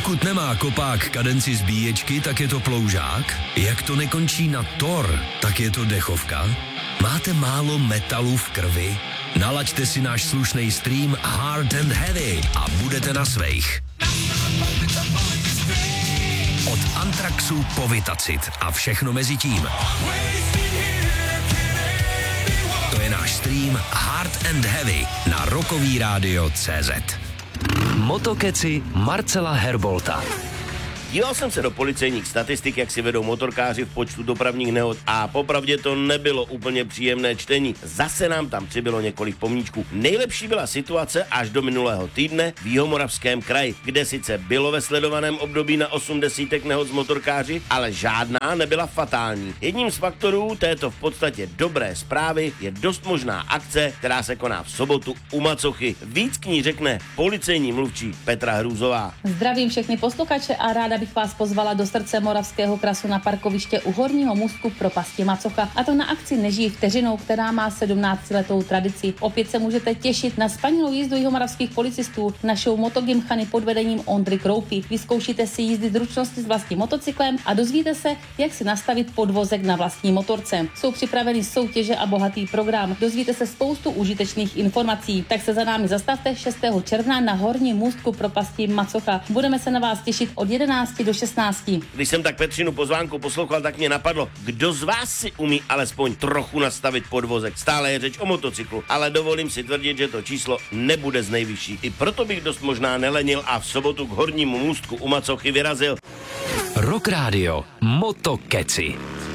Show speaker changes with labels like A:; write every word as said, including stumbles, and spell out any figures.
A: Pokud nemá kopák kadenci zbíječky, tak je to ploužák. Jak to nekončí na tor, tak je to dechovka. Máte málo metalu v krvi? Nalaďte si náš slušný stream Hard and Heavy a budete na svejch. Od Antraxu po Vitacit a všechno mezi tím. To je náš stream Hard and Heavy na Rockový rádio tečka cé zet. Motokeci Marcela Herbolta.
B: Díval jsem se do policejních statistik, jak si vedou motorkáři v počtu dopravních nehod a popravdě to nebylo úplně příjemné čtení. Zase nám tam přibylo několik pomníčků. Nejlepší byla situace až do minulého týdne v Jihomoravském kraji, kde sice bylo ve sledovaném období na osm desítek nehod s motorkáři, ale žádná nebyla fatální. Jedním z faktorů této v podstatě dobré zprávy je dost možná akce, která se koná v sobotu u Macochy. Víc k ní řekne policejní mluvčí Petra Hrůzová.
C: Zdravím všechny posluchače a ráda bych vás pozvala do srdce moravského krasu na parkoviště u Horního můstku v propasti Macocha. A to na akci Nežij vteřinou, která má sedmnáctiletou tradici. Opět se můžete těšit na spanilou jízdu jihomoravských policistů na show Motogymkhany pod vedením Ondry Kroupy. Vyzkoušíte si jízdy zručnosti s vlastním motocyklem a dozvíte se, jak si nastavit podvozek na vlastní motorce. Jsou připraveny soutěže a bohatý program. Dozvíte se spoustu užitečných informací. Tak se za námi zastavte šestého června na Horním můstku propasti Macocha. Budeme se na vás těšit od jedenácti do šestnácti.
B: Když jsem tak Petřinu pozvánku poslouchal, tak mě napadlo, kdo z vás si umí alespoň trochu nastavit podvozek. Stále je řeč o motocyklu, ale dovolím si tvrdit, že to číslo nebude z nejvyšší. I proto bych dost možná nelenil a v sobotu k Hornímu můstku u Macochy vyrazil.
A: Rock Radio Motokeci.